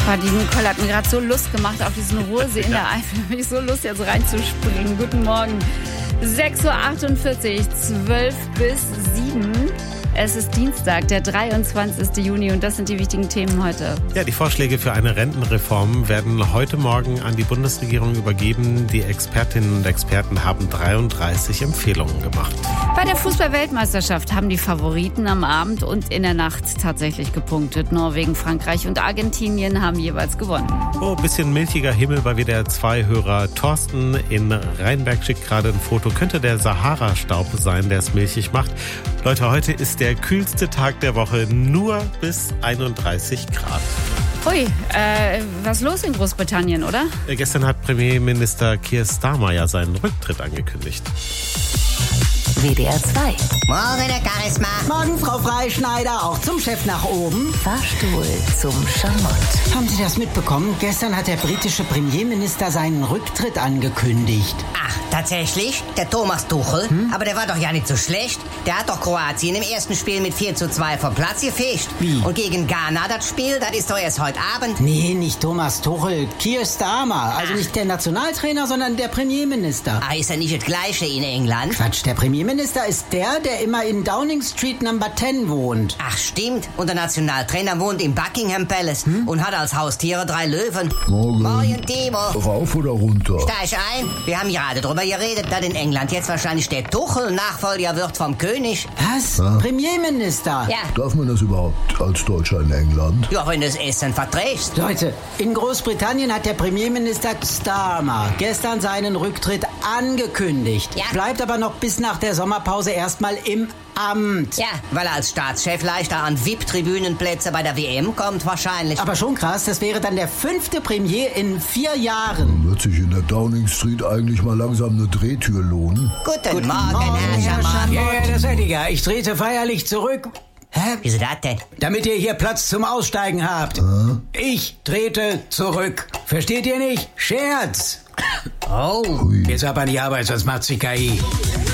Die Nicole hat mir gerade so Lust gemacht auf diesen Ruhrsee in der Eifel. Da habe ich so Lust, jetzt reinzuspringen. Guten Morgen. 6.48 Uhr, 12 bis 7. Es ist Dienstag, der 23. Juni und das sind die wichtigen Themen heute. Ja, die Vorschläge für eine Rentenreform werden heute Morgen an die Bundesregierung übergeben. Die Expertinnen und Experten haben 33 Empfehlungen gemacht. Bei der Fußball-Weltmeisterschaft haben die Favoriten am Abend und in der Nacht tatsächlich gepunktet. Norwegen, Frankreich und Argentinien haben jeweils gewonnen. Oh, bisschen milchiger Himmel bei WDR 2-Hörer Thorsten in Rheinberg schickt gerade ein Foto. Könnte der Sahara-Staub sein, der es milchig macht. Leute, heute ist der kühlste Tag der Woche, nur bis 31 Grad. Ui, was ist los in Großbritannien, oder? Gestern hat Premierminister Keir Starmer ja seinen Rücktritt angekündigt. WDR 2. Morgen, Herr Charisma. Morgen, Frau Freischneider, auch zum Chef nach oben. Fahrstuhl zum Schamott. Haben Sie das mitbekommen? Gestern hat der britische Premierminister seinen Rücktritt angekündigt. Ach, tatsächlich? Der Thomas Tuchel? Aber der war doch ja nicht so schlecht. Der hat doch Kroatien im ersten Spiel mit 4:2 vom Platz gefischt. Wie? Und gegen Ghana das Spiel, das ist doch erst heute Abend. Nee, nicht Thomas Tuchel, Keir Starmer. Also nicht der Nationaltrainer, sondern der Premierminister. Ah, ist er nicht das Gleiche in England? Quatsch, der Premierminister ist der immer in Downing Street Number 10 wohnt. Ach, stimmt. Und der Nationaltrainer wohnt im Buckingham Palace und hat als Haustiere 3 Löwen. Morgen, Timo. Rauf oder runter? Steig ein. Wir haben gerade drüber geredet, dass in England jetzt wahrscheinlich der Tuchel Nachfolger wird vom König. Was? Premierminister? Ja. Darf man das überhaupt als Deutscher in England? Ja, wenn du das Essen verträgst. Leute, in Großbritannien hat der Premierminister Starmer gestern seinen Rücktritt angekündigt. Ja. Bleibt aber noch bis nach der Sommerpause erstmal im Amt. Ja, weil er als Staatschef leichter an VIP-Tribünenplätze bei der WM kommt wahrscheinlich. Aber schon krass, das wäre dann der 5. Premier in 4 Jahren. Wird sich in der Downing Street eigentlich mal langsam eine Drehtür lohnen? Guten Morgen, Herr Schamann. Ja, das seid ihr ja. Ich trete feierlich zurück. Hä? Wieso das denn? Damit ihr hier Platz zum Aussteigen habt. Ich trete zurück. Versteht ihr nicht? Scherz. Oh. Jetzt ab an die Arbeit, sonst macht sich KI.